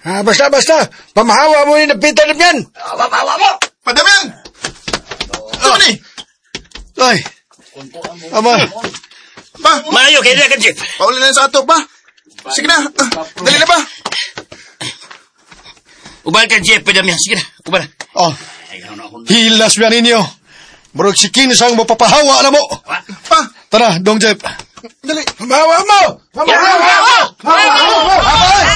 Basta. Pamahawa mo yung napita na yan. Pamahawa mo! Padamian! Ano ni? Ay, ama. Pa! Maayo, kaya na ka, Jeff. Pauli na sa ato, pa. Sige na. Dali na, pa. Ubal ka, Jeff, Padamian. Sige na, ubal. Oh, hilas ba ninyo? Murag si Kinsang mapapahawa na mo. Pa! Tara, Dong Jeff. Dali. Pamahawa mo! Pamahawa mo!